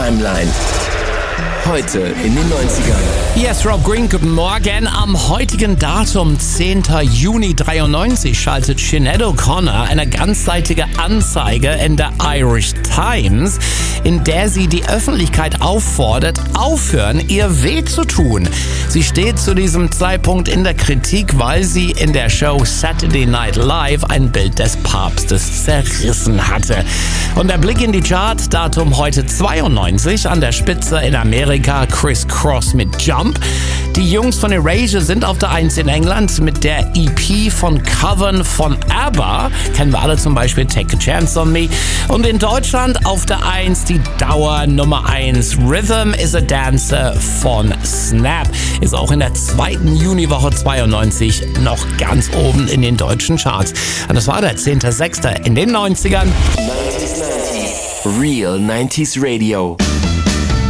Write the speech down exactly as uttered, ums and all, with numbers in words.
Timeline. Heute in den neunzigern. Yes, Rob Green, guten Morgen. Am heutigen Datum, zehnten Juni dreiundneunzig, schaltet Sinead O'Connor eine ganzseitige Anzeige in der Irish Times, in der sie die Öffentlichkeit auffordert, aufhören, ihr weh zu tun. Sie steht zu diesem Zeitpunkt in der Kritik, weil sie in der Show Saturday Night Live ein Bild des Papstes zerrissen hatte. Und der Blick in die Chart, Datum heute zweiundneunzig, an der Spitze in Amerika Chris Cross mit Jump. Die Jungs von Erasure sind auf der eins in England mit der E P von Covern von ABBA. Kennen wir alle, zum Beispiel Take a Chance on Me. Und in Deutschland auf der eins die Dauer Nummer eins Rhythm is a Dancer von Snap. Ist auch in der zweiten Juniwoche zweiundneunzig noch ganz oben in den deutschen Charts. Und das war der zehnten sechsten in den neunzigern. Real neunziger Radio.